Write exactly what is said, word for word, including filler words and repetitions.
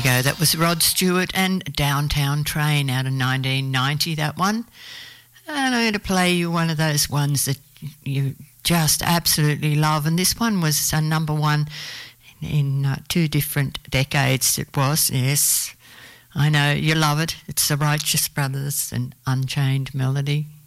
you go. That was Rod Stewart and Downtown Train out of nineteen ninety, that one. And I'm going to play you one of those ones that you just absolutely love. And this one was a number one in uh, two different decades. It was, yes. I know, you love it. It's the Righteous Brothers and Unchained Melody.